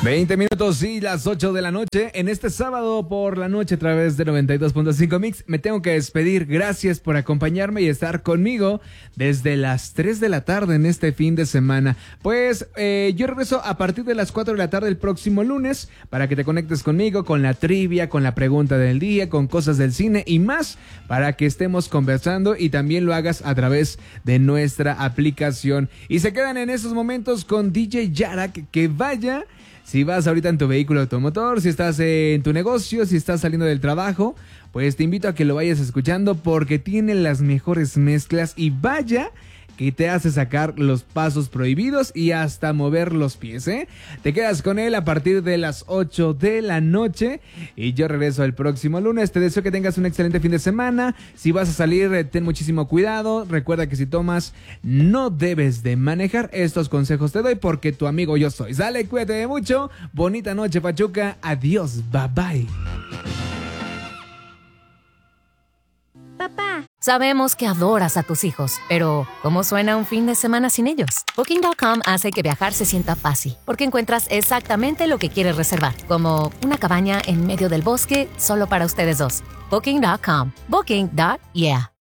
20 minutos y las 8 de la noche. En este sábado por la noche a través de 92.5 Mix me tengo que despedir. Gracias por acompañarme y estar conmigo desde las 3 de la tarde en este fin de semana. Pues yo regreso a partir de las 4 de la tarde el próximo lunes para que te conectes conmigo con la trivia, con la pregunta del día, con cosas del cine y más, para que estemos conversando y también lo hagas a través de nuestra aplicación. Y se quedan en esos momentos con DJ Yarak, que vaya. Si vas ahorita en tu vehículo automotor, si estás en tu negocio, si estás saliendo del trabajo, pues te invito a que lo vayas escuchando porque tiene las mejores mezclas y vaya que te hace sacar los pasos prohibidos y hasta mover los pies, ¿eh? Te quedas con él a partir de las 8 de la noche y yo regreso el próximo lunes. Te deseo que tengas un excelente fin de semana. Si vas a salir, ten muchísimo cuidado. Recuerda que si tomas, no debes de manejar. Estos consejos te doy porque tu amigo yo soy. Sale, cuídate mucho. Bonita noche, Pachuca. Adiós, bye bye. Papá. Sabemos que adoras a tus hijos, pero ¿cómo suena un fin de semana sin ellos? Booking.com hace que viajar se sienta fácil, porque encuentras exactamente lo que quieres reservar, como una cabaña en medio del bosque solo para ustedes dos. Booking.com. Booking.yeah.